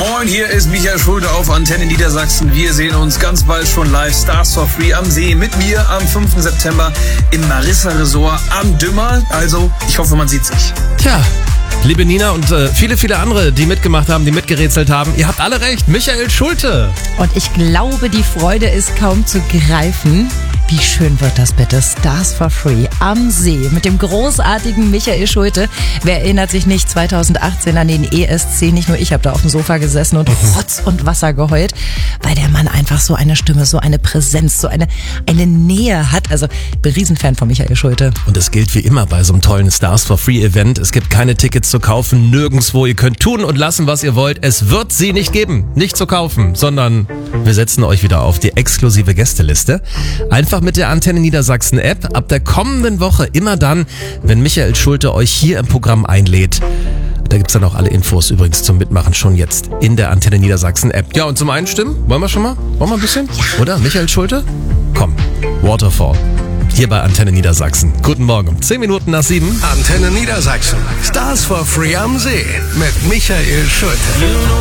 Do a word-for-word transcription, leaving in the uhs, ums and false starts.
Moin, hier ist Michael Schulte auf Antenne Niedersachsen. Wir sehen uns ganz bald schon live. Stars for Free am See mit mir am fünften September im Marissa Resort am Dümmer. Also, ich hoffe, man sieht sich. Tja, liebe Nina und äh, viele, viele andere, die mitgemacht haben, die mitgerätselt haben. Ihr habt alle recht, Michael Schulte. Und ich glaube, die Freude ist kaum zu greifen. Wie schön wird das bitte? Stars for Free am See mit dem großartigen Michael Schulte. Wer erinnert sich nicht, zweitausendachtzehn an den E S C? Nicht nur ich habe da auf dem Sofa gesessen und Rotz und Wasser geheult, weil der Mann einfach so eine Stimme, so eine Präsenz, so eine, eine Nähe hat. Also ich bin Riesenfan von Michael Schulte. Und es gilt wie immer bei so einem tollen Stars for Free Event. Es gibt keine Tickets zu kaufen, nirgendwo. Ihr könnt tun und lassen, was ihr wollt. Es wird sie nicht geben, nicht zu kaufen, sondern wir setzen euch wieder auf die exklusive Gästeliste. Einfach mit der Antenne Niedersachsen App. Ab der kommenden Woche immer dann, wenn Michael Schulte euch hier im Programm einlädt. Da gibt's dann auch alle Infos übrigens zum Mitmachen schon jetzt in der Antenne Niedersachsen App. Ja, und zum Einstimmen, wollen wir schon mal? Wollen wir ein bisschen? Ja. Oder? Michael Schulte? Komm, Waterfall. Hier bei Antenne Niedersachsen. Guten Morgen um zehn Minuten nach sieben. Antenne Niedersachsen. Stars for Free am See mit Michael Schulte.